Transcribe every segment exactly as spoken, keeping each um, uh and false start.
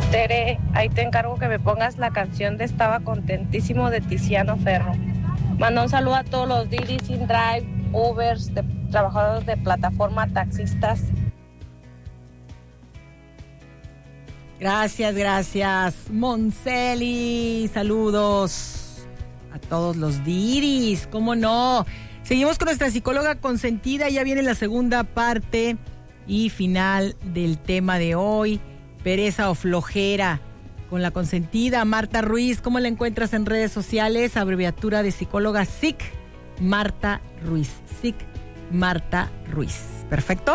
Tere, ahí te encargo que me pongas la canción de Estaba Contentísimo de Tiziano Ferro. Manda un saludo a todos los Didi, Sin Drive, Ubers, de trabajadores de plataforma, taxistas. Gracias, gracias. Monceli, saludos a todos los Didis, ¿cómo no? Seguimos con nuestra psicóloga consentida, ya viene la segunda parte y final del tema de hoy, pereza o flojera, con la consentida Marta Ruiz. ¿Cómo la encuentras en redes sociales? Abreviatura de psicóloga S I C, Marta Ruiz, S I C, Marta Ruiz. ¿Perfecto?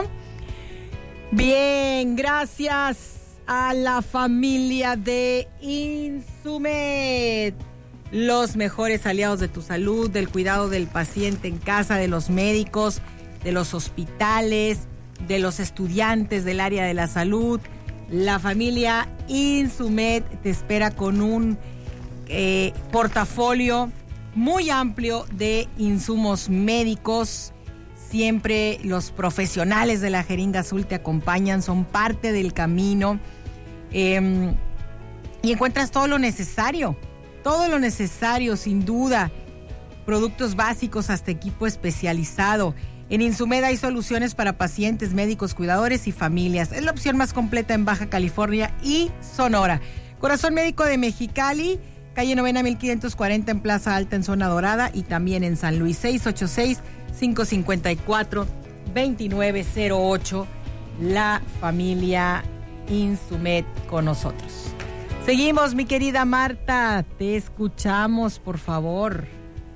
Bien, gracias a la familia de Insumed, los mejores aliados de tu salud, del cuidado del paciente en casa, de los médicos, de los hospitales, de los estudiantes del área de la salud. La familia Insumed te espera con un eh, portafolio muy amplio de insumos médicos. Siempre los profesionales de la jeringa azul te acompañan, son parte del camino. Eh, y encuentras todo lo necesario, todo lo necesario, sin duda. Productos básicos hasta equipo especializado. En Insumed hay soluciones para pacientes, médicos, cuidadores y familias. Es la opción más completa en Baja California y Sonora. Corazón Médico de Mexicali, calle Novena mil quinientos cuarenta en Plaza Alta en Zona Dorada, y también en San Luis, seis ocho seis, cinco cinco cuatro, dos nueve cero ocho. La familia Insumed con nosotros. Seguimos, mi querida Marta, te escuchamos, por favor.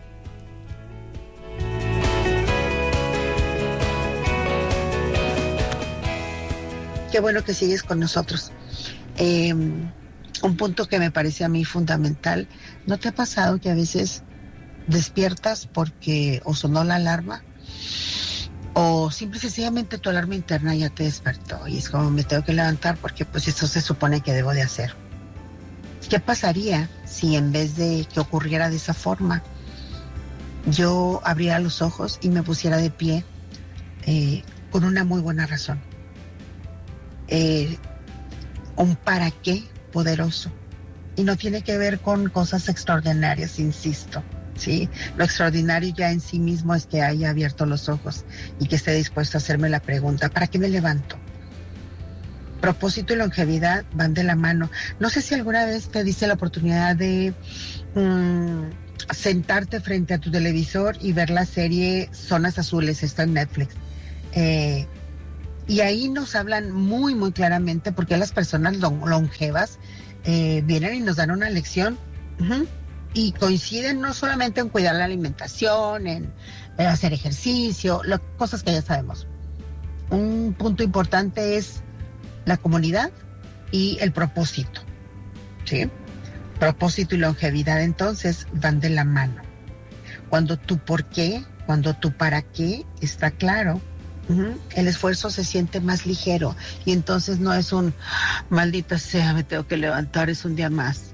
Qué bueno que sigues con nosotros. Eh, un punto que me parece a mí fundamental, ¿no te ha pasado que a veces despiertas porque o sonó la alarma o simple y sencillamente tu alarma interna ya te despertó y es como me tengo que levantar porque pues eso se supone que debo de hacer? ¿Qué pasaría si en vez de que ocurriera de esa forma yo abriera los ojos y me pusiera de pie eh, con una muy buena razón? Eh, un para qué poderoso, y no tiene que ver con cosas extraordinarias, insisto, ¿sí? Lo extraordinario ya en sí mismo es que haya abierto los ojos y que esté dispuesto a hacerme la pregunta, ¿para qué me levanto? Propósito y longevidad van de la mano. No sé si alguna vez te diste la oportunidad de mmm, sentarte frente a tu televisor y ver la serie Zonas Azules, está en Netflix. Eh, Y ahí nos hablan muy, muy claramente porque las personas longevas eh, vienen y nos dan una lección uh-huh, y coinciden no solamente en cuidar la alimentación, en, en hacer ejercicio, lo, cosas que ya sabemos. Un punto importante es la comunidad y el propósito, ¿sí? Propósito y longevidad entonces van de la mano. Cuando tu por qué, cuando tu para qué está claro, Uh-huh. el esfuerzo se siente más ligero y entonces no es un maldita sea, me tengo que levantar, es un día más.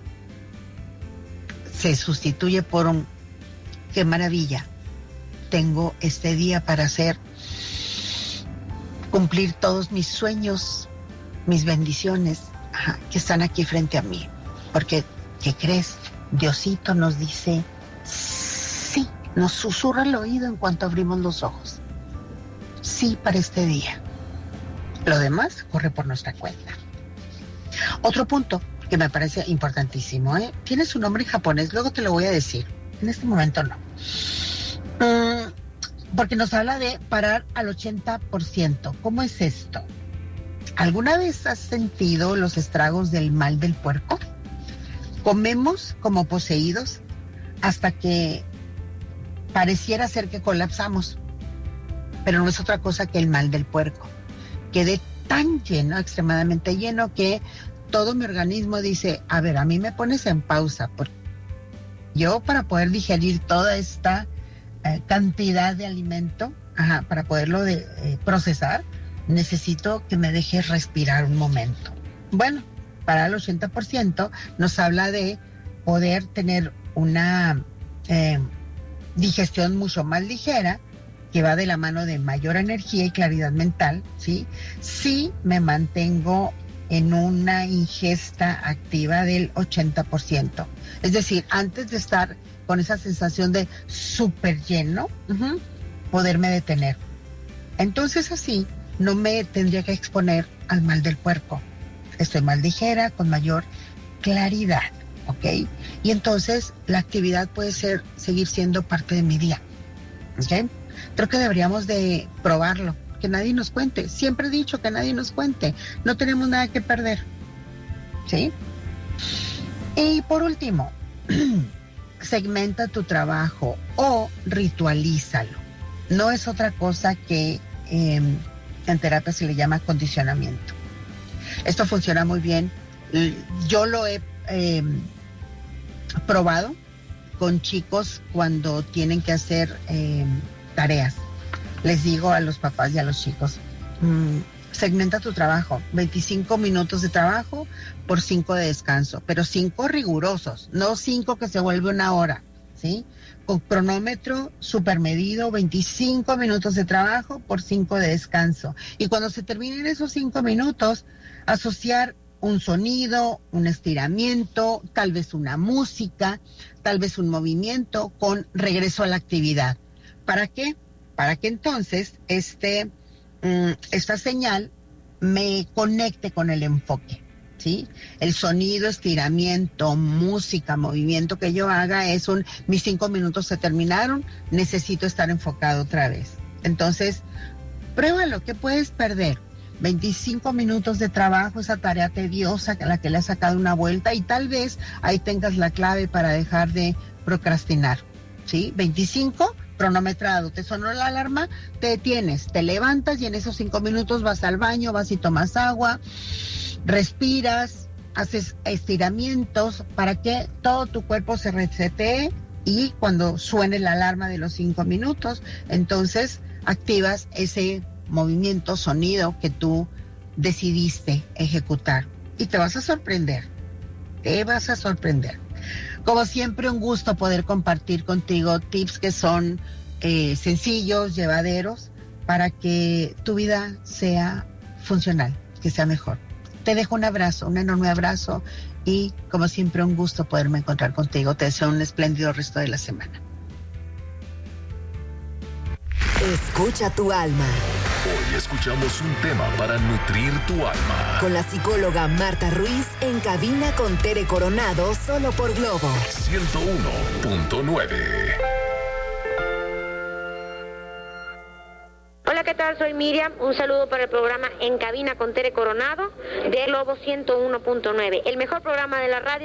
Se sustituye por un qué maravilla, tengo este día para hacer, cumplir todos mis sueños, mis bendiciones, ajá, que están aquí frente a mí. Porque, ¿qué crees? Diosito nos dice sí, nos susurra al oído en cuanto abrimos los ojos. Sí para este día. Lo demás corre por nuestra cuenta. Otro punto que me parece importantísimo, ¿eh? Tiene su nombre en japonés, luego te lo voy a decir. En este momento no. Mm, porque nos habla de parar al ochenta por ciento. ¿Cómo es esto? ¿Alguna vez has sentido los estragos del mal del puerco? Comemos como poseídos hasta que pareciera ser que colapsamos. Pero no es otra cosa que el mal del puerco. Quedé tan lleno, extremadamente lleno, que todo mi organismo dice, a ver, a mí me pones en pausa, porque yo para poder digerir toda esta eh, cantidad de alimento, ajá, para poderlo de, eh, procesar, necesito que me dejes respirar un momento. Bueno, para el ochenta por ciento nos habla de poder tener una eh, digestión mucho más ligera, que va de la mano de mayor energía y claridad mental, ¿sí? Sí me mantengo en una ingesta activa del ochenta por ciento. Es decir, antes de estar con esa sensación de súper lleno, uh-huh, poderme detener. Entonces así no me tendría que exponer al mal del puerco. Estoy más ligera, con mayor claridad, ¿ok? Y entonces la actividad puede ser, seguir siendo parte de mi día, ¿ok? Creo que deberíamos de probarlo, que nadie nos cuente. Siempre he dicho que nadie nos cuente. No tenemos nada que perder, ¿sí? Y por último, segmenta tu trabajo o ritualízalo. No es otra cosa que eh, en terapia se le llama condicionamiento. Esto funciona muy bien. Yo lo he eh, probado con chicos cuando tienen que hacer eh, tareas. Les digo a los papás y a los chicos, mmm, segmenta tu trabajo, veinticinco minutos de trabajo por cinco de descanso, pero cinco rigurosos, no cinco que se vuelve una hora, ¿sí? Con cronómetro super medido, veinticinco minutos de trabajo por cinco de descanso. Y cuando se terminen esos cinco minutos, asociar un sonido, un estiramiento, tal vez una música, tal vez un movimiento con regreso a la actividad. ¿Para qué? Para que entonces este... esta señal me conecte con el enfoque, ¿sí? El sonido, estiramiento, música, movimiento que yo haga es un, mis cinco minutos se terminaron, necesito estar enfocado otra vez. Entonces, pruébalo, ¿qué puedes perder? veinticinco minutos de trabajo, esa tarea tediosa a la que le has sacado una vuelta, y tal vez ahí tengas la clave para dejar de procrastinar, ¿sí? veinticinco cronometrado, te sonó la alarma, te detienes, te levantas y en esos cinco minutos vas al baño, vas y tomas agua, respiras, haces estiramientos para que todo tu cuerpo se resetee, y cuando suene la alarma de los cinco minutos, entonces activas ese movimiento, sonido que tú decidiste ejecutar, y te vas a sorprender, te vas a sorprender. Como siempre, un gusto poder compartir contigo tips que son eh, sencillos, llevaderos, para que tu vida sea funcional, que sea mejor. Te dejo un abrazo, un enorme abrazo, y como siempre, un gusto poderme encontrar contigo. Te deseo un espléndido resto de la semana. Escucha tu alma. Hoy escuchamos un tema para nutrir tu alma. Con la psicóloga Marta Ruiz en cabina con Tere Coronado, solo por Globo ciento uno punto nueve. Hola, ¿qué tal? Soy Miriam. Un saludo para el programa En Cabina con Tere Coronado de Globo ciento uno punto nueve, el mejor programa de la radio.